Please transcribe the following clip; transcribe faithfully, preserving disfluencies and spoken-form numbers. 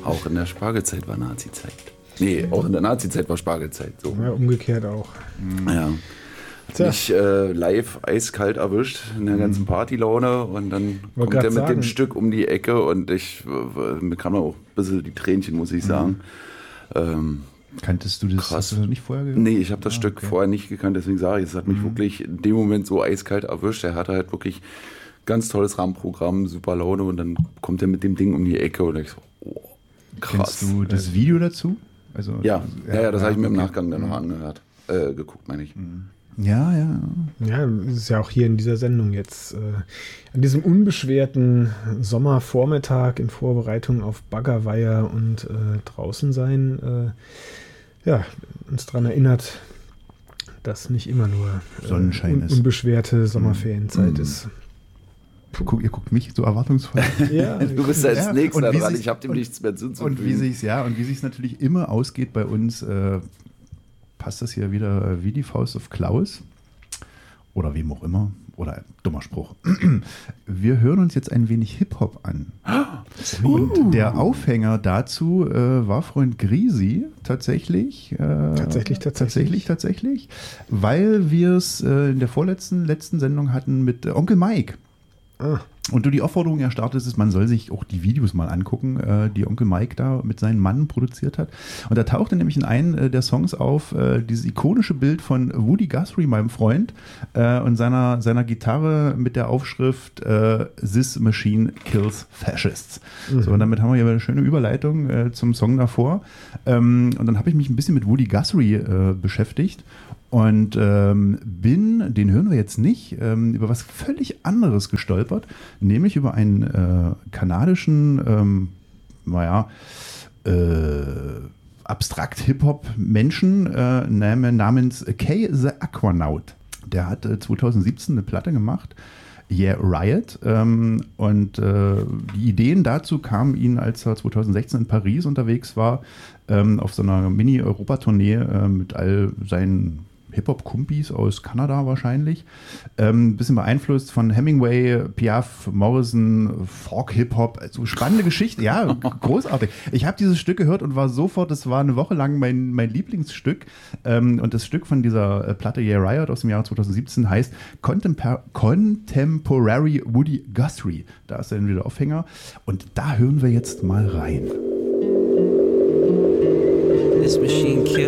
Auch in der Spargelzeit war Nazi-Zeit. Nee, auch in der Nazi-Zeit war Spargelzeit. So. Ja, umgekehrt auch. Ja. Hat mich äh, live eiskalt erwischt in der ganzen Partylaune und dann Wollt kommt er mit sagen. dem Stück um die Ecke und ich, äh, mir kamen auch ein bisschen die Tränchen, muss ich sagen. Mhm. Ähm, Kanntest du das krass. Hast du das nicht vorher gehört? Nee, ich habe das ah, Stück okay. vorher nicht gekannt, deswegen sage ich, es hat mich mhm. wirklich in dem Moment so eiskalt erwischt. Er hatte halt wirklich ganz tolles Rahmenprogramm, super Laune und dann kommt er mit dem Ding um die Ecke und ich so, oh, krass. Kennst du das Video dazu? Also, ja, ja, ja, das ja, habe ich mir im okay. Nachgang dann noch angehört, äh, geguckt, meine ich. Ja, ja. Ja, das ist ja auch hier in dieser Sendung jetzt, äh, an diesem unbeschwerten Sommervormittag in Vorbereitung auf Baggerweiher und äh, draußen sein, äh, ja, uns daran erinnert, dass nicht immer nur äh, Sonnenschein un- ist. unbeschwerte Sommerferienzeit mhm. ist. Guck, ihr guckt mich so erwartungsvoll. Ja, du bist als ja, Nächster dran, sich, ich habe dem und, nichts mehr zuzufügen. Und wie sich's, ja, und wie sich natürlich immer ausgeht bei uns, äh, passt das hier wieder wie die Faust auf Klaus oder wem auch immer, oder dummer Spruch. Wir hören uns jetzt ein wenig Hip-Hop an. Und der Aufhänger dazu äh, war Freund Grisi tatsächlich. Äh, tatsächlich, tatsächlich. Tatsächlich, tatsächlich. Weil wir es äh, in der vorletzten letzten Sendung hatten mit äh, Onkel Mike. Ah. Und du die Aufforderung ja startest, ist, man soll sich auch die Videos mal angucken, äh, die Onkel Mike da mit seinen Mannen produziert hat. Und da tauchte nämlich in einem äh, der Songs auf äh, dieses ikonische Bild von Woody Guthrie, meinem Freund, äh, und seiner, seiner Gitarre mit der Aufschrift äh, This Machine Kills Fascists. Mhm. So, und damit haben wir ja eine schöne Überleitung äh, zum Song davor. Ähm, und dann habe ich mich ein bisschen mit Woody Guthrie äh, beschäftigt. Und ähm, bin, den hören wir jetzt nicht, ähm, über was völlig anderes gestolpert, nämlich über einen äh, kanadischen, ähm, naja, äh, Abstrakt-Hip-Hop-Menschen äh, namens Kay the Aquanaut. Der hat äh, zwanzig siebzehn eine Platte gemacht, Yeah Riot, ähm, und äh, die Ideen dazu kamen ihm, als er zwanzig sechzehn in Paris unterwegs war, ähm, auf so einer Mini-Europa-Tournee äh, mit all seinen Hip-Hop-Kumpis aus Kanada wahrscheinlich. Ein ähm, bisschen beeinflusst von Hemingway, Piaf, Morrison, Folk-Hip-Hop. Also spannende Geschichte. Ja, großartig. Ich habe dieses Stück gehört und war sofort, das war eine Woche lang mein, mein Lieblingsstück. Ähm, und das Stück von dieser äh, Platte Yeah Riot aus dem Jahre zwanzig siebzehn heißt Contempor- Contemporary Woody Guthrie. Da ist dann wieder Aufhänger. Und da hören wir jetzt mal rein. This machine kills